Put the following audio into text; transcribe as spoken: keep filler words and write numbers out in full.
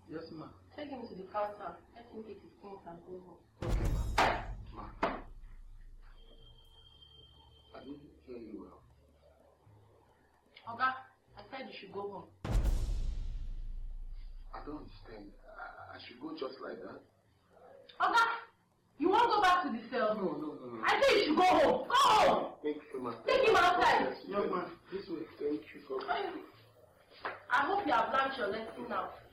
Yes, ma. Take him to the counter. Let him take his things and go home. Okay, ma. Ma. I didn't hear you well. Oga, I said you should go home. I don't understand. I, I should go just like that? Oga, you won't go back to the cell? No, no, no, no. I said you should go home. Go home! Thank you, ma. Take him outside. Yes, young man. This way. Thank you. I hope you have learned your lesson now.